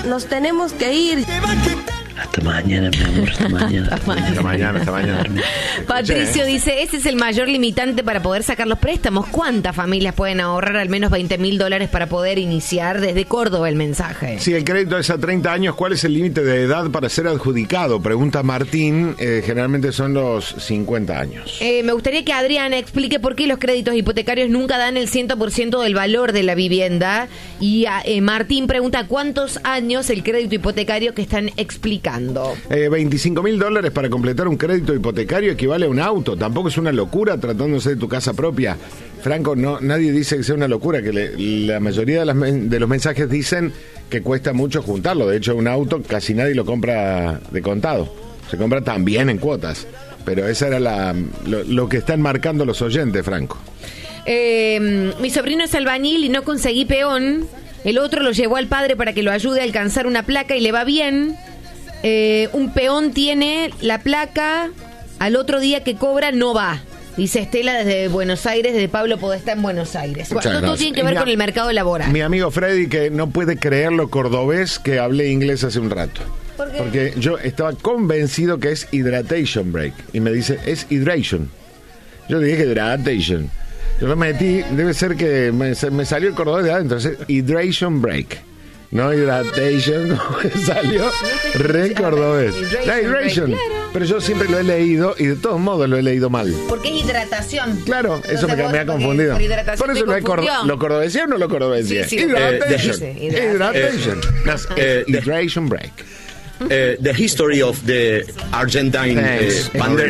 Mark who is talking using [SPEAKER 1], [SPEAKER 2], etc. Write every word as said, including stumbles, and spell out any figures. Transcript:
[SPEAKER 1] nos tenemos que ir.
[SPEAKER 2] Hasta mañana, mi amor, hasta mañana.
[SPEAKER 3] Hasta mañana, hasta mañana. Hasta mañana.
[SPEAKER 4] Patricio dice, ese es el mayor limitante para poder sacar los préstamos. ¿Cuántas familias pueden ahorrar al menos veinte mil dólares para poder iniciar? Desde Córdoba el mensaje.
[SPEAKER 3] Si el crédito es a treinta años, ¿cuál es el límite de edad para ser adjudicado? Pregunta Martín, eh, generalmente son los cincuenta años.
[SPEAKER 4] Eh, me gustaría que Adriana explique por qué los créditos hipotecarios nunca dan el cien por ciento del valor de la vivienda. Y eh, Martín pregunta, ¿cuántos años el crédito hipotecario que están explicando?
[SPEAKER 3] Eh, veinticinco mil dólares para completar un crédito hipotecario equivale a un auto. Tampoco es una locura tratándose de tu casa propia. Franco, no, nadie dice que sea una locura, que le, la mayoría de, las, de los mensajes dicen que cuesta mucho juntarlo. De hecho, un auto casi nadie lo compra de contado. Se compra también en cuotas. Pero esa era la, lo, lo que están marcando los oyentes, Franco.
[SPEAKER 4] Eh, mi sobrino es albañil y no conseguí peón. El otro lo llevó al padre para que lo ayude a alcanzar una placa y le va bien. Eh, un peón tiene la placa, al otro día que cobra no va. Dice Estela desde Buenos Aires, desde Pablo Podestá en Buenos Aires. Bueno, todo, todo tiene que ver mi, con el mercado laboral.
[SPEAKER 3] Mi amigo Freddy, que no puede creer lo cordobés que hablé inglés hace un rato.
[SPEAKER 4] ¿Por qué?
[SPEAKER 3] Porque yo estaba convencido que es hydration break. Y me dice, es hydration. Yo dije hydration. Yo lo metí, debe ser que me, me salió el cordobés de adentro. Es hydration break. No hydration, como me salió re cordobés. La hydration. Claro. Pero yo siempre lo he leído y de todos modos lo he leído mal.
[SPEAKER 4] Porque es hidratación.
[SPEAKER 3] Claro, eso me, me ha confundido. Por, por eso lo, he cor lo cordobesía o no lo cordobesía.
[SPEAKER 4] Sí, sí.
[SPEAKER 3] Hydration.
[SPEAKER 4] Uh,
[SPEAKER 3] hydration. Uh,
[SPEAKER 2] uh,
[SPEAKER 3] hydration break.
[SPEAKER 2] Uh, the history of the Argentine uh, pandemic.